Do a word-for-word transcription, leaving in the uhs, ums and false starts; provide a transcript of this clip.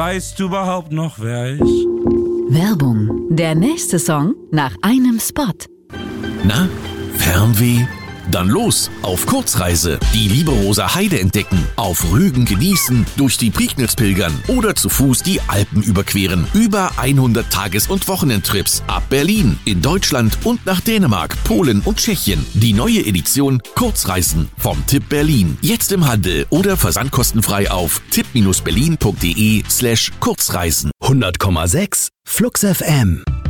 Weißt du überhaupt noch, wer ich? Werbung. Der nächste Song nach einem Spot. Na, Fernweh? Dann los auf Kurzreise. Die Lieberoser Heide entdecken, auf Rügen genießen, durch die Prignitz pilgern oder zu Fuß die Alpen überqueren. Über hundert Tages- und Wochenendtrips ab Berlin, in Deutschland und nach Dänemark, Polen und Tschechien. Die neue Edition Kurzreisen vom Tipp Berlin. Jetzt im Handel oder versandkostenfrei auf tipp-berlin.de slash Kurzreisen. hundert Komma sechs Flux F M